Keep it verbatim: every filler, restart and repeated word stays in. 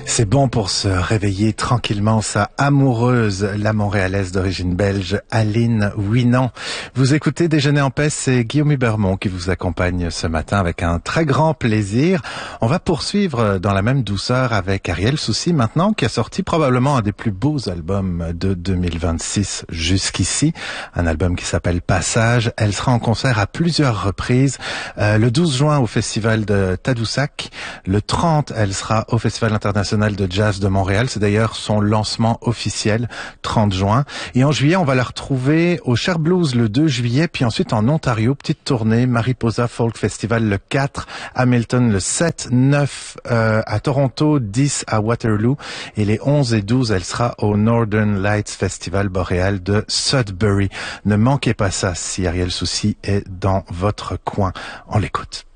C'est bon pour se réveiller tranquillement, sa amoureuse, la Montréalaise d'origine belge, Aline Ouinan. Vous écoutez Déjeuner en paix, c'est Guillaume Hubermont qui vous accompagne ce matin avec un très grand plaisir. On va poursuivre dans la même douceur avec Ariel Soucy maintenant, qui a sorti probablement un des plus beaux albums de deux mille vingt-six jusqu'ici. Un album qui s'appelle Passage. Elle sera en concert à plusieurs reprises. Euh, le douze juin au Festival de Tadoussac. Le trente, elle sera au Festival international de jazz de Montréal. C'est d'ailleurs son lancement officiel, trente juin. Et en juillet, on va la retrouver au Cher Blues le deux juillet, puis ensuite en Ontario, petite tournée, Mariposa Folk Festival le quatre, Hamilton le sept, neuf euh, à Toronto, dix à Waterloo, et les onze et douze, elle sera au Northern Lights Festival boréal de Sudbury. Ne manquez pas ça si Ariel Soucy est dans votre coin. On l'écoute.